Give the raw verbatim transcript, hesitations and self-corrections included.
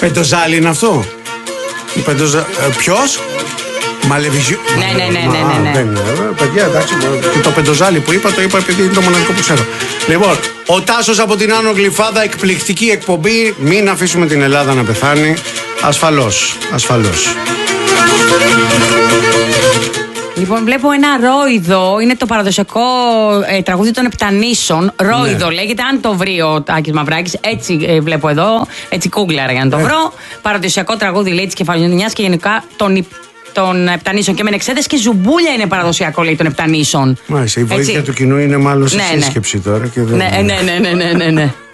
Πεντοζάλι είναι αυτό. Πεντοζα... Ε, ποιος? Μαλεβιζιό. Ναι, ναι, ναι, ναι, ναι, ναι. Δεν είναι. Παιδιά, εντάξει. Και το πεντοζάλι που είπα, το είπα επειδή είναι το μοναδικό που ξέρω. Λοιπόν, ο Τάσος από την Άνω Γλυφάδα, εκπληκτική εκπομπή. Μην αφήσουμε την Ελλάδα να πεθάνει. Ασφαλώς. Ασφαλώς. Λοιπόν, βλέπω ένα ρόιδο, είναι το παραδοσιακό ε, τραγούδι των Επτανήσων. Ρόιδο, ναι, λέγεται, αν το βρει ο Τάκης Μαυράκης. Έτσι ε, βλέπω εδώ, έτσι κούγκλαρα για να το ε. βρω. Παραδοσιακό τραγούδι, λέει, της Κεφαλονιάς και γενικά των, των Επτανήσων. Και με εξέδες και ζουμπούλια είναι παραδοσιακό, λέει, των Επτανήσων. Μάλιστα, η βοήθεια έτσι του κοινού είναι μάλλον σε ναι, σύσκεψη ναι. τώρα. Και δεν... ναι, ναι, ναι, ναι, ναι, ναι, ναι.